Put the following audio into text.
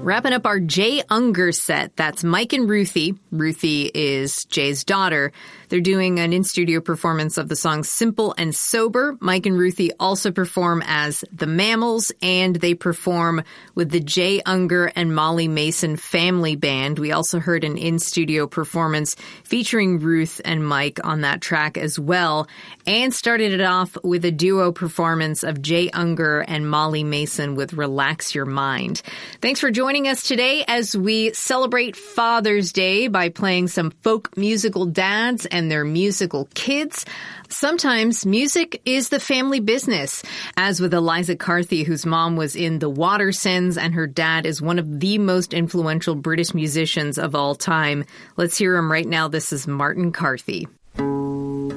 Wrapping up our Jay Unger set. That's Mike and Ruthie. Ruthie is Jay's daughter. They're doing an in-studio performance of the song Simple and Sober. Mike and Ruthie also perform as the Mammals, and they perform with the Jay Unger and Molly Mason Family Band. We also heard an in-studio performance featuring Ruth and Mike on that track as well, and started it off with a duo performance of Jay Unger and Molly Mason with Relax Your Mind. Thanks for joining us today as we celebrate Father's Day by playing some folk musical dads and their musical kids. Sometimes music is the family business, as with Eliza Carthy, whose mom was in the Watersons and her dad is one of the most influential British musicians of all time. Let's hear him right now. This is Martin Carthy.